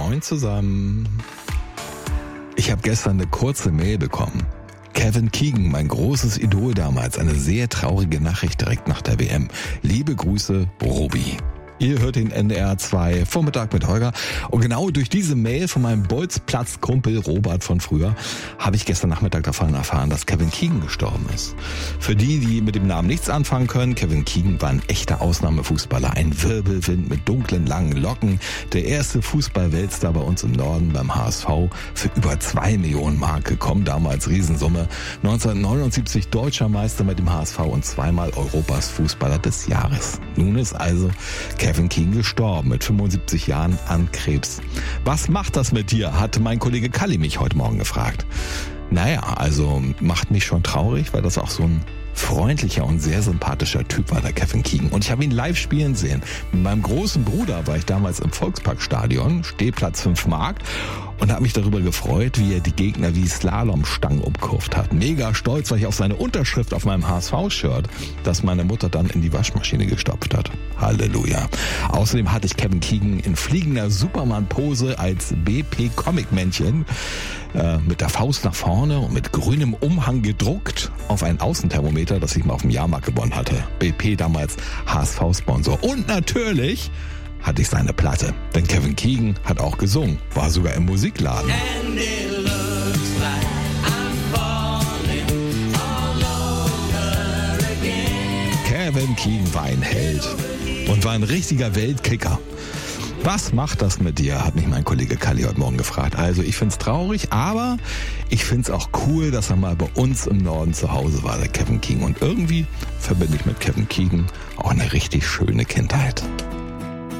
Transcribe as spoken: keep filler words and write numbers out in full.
Moin zusammen. Ich habe gestern eine kurze Mail bekommen. Kevin Keegan, mein großes Idol damals, eine sehr traurige Nachricht direkt nach der W M. Liebe Grüße, Robi. Ihr hört den N D R zwei Vormittag mit Holger. Und genau durch diese Mail von meinem Bolzplatz-Kumpel Robert von früher habe ich gestern Nachmittag davon erfahren, dass Kevin Keegan gestorben ist. Für die, die mit dem Namen nichts anfangen können, Kevin Keegan war ein echter Ausnahmefußballer. Ein Wirbelwind mit dunklen, langen Locken. Der erste Fußball-Weltstar bei uns im Norden beim H S V. Für über zwei Millionen Mark gekommen, damals Riesensumme. neunzehnhundertneunundsiebzig deutscher Meister mit dem H S V und zweimal Europas Fußballer des Jahres. Nun ist also Kevin Keegan gestorben mit fünfundsiebzig Jahren an Krebs. Was macht das mit dir? Hat mein Kollege Kalli mich heute Morgen gefragt. Naja, also macht mich schon traurig, weil das auch so ein freundlicher und sehr sympathischer Typ war, der Kevin Keegan. Und ich habe ihn live spielen sehen. Mit meinem großen Bruder war ich damals im Volksparkstadion, Stehplatz fünf Mark, und habe mich darüber gefreut, wie er die Gegner wie Slalomstangen umkurvt hat. Mega stolz war ich auf seine Unterschrift auf meinem H S V-Shirt, das meine Mutter dann in die Waschmaschine gestopft hat. Halleluja. Außerdem hatte ich Kevin Keegan in fliegender Superman-Pose als B P-Comic-Männchen äh, mit der Faust nach vorne und mit grünem Umhang gedruckt auf ein Außenthermometer, das ich mal auf dem Jahrmarkt gewonnen hatte. B P damals H S V-Sponsor. Und natürlich hatte ich seine Platte. Denn Kevin Keegan hat auch gesungen, war sogar im Musikladen. And it looks like I'm falling all over again. Kevin Keegan war ein Held und war ein richtiger Weltkicker. Was macht das mit dir, hat mich mein Kollege Kalli heute Morgen gefragt. Also ich find's traurig, aber ich find's auch cool, dass er mal bei uns im Norden zu Hause war, der Kevin Keegan. Und irgendwie verbinde ich mit Kevin Keegan auch eine richtig schöne Kindheit.